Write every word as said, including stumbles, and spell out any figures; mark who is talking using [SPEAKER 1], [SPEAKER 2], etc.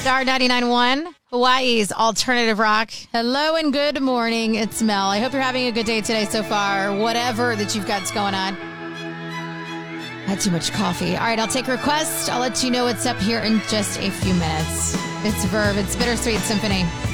[SPEAKER 1] Star ninety-nine point one, Hawaii's alternative rock. Hello and good morning. It's Mel. I hope you're having a good day today so far, whatever that you've got going on. I had too much coffee. All right, I'll take requests. I'll let you know what's up here in just a few minutes. It's Verb. It's Bittersweet Symphony.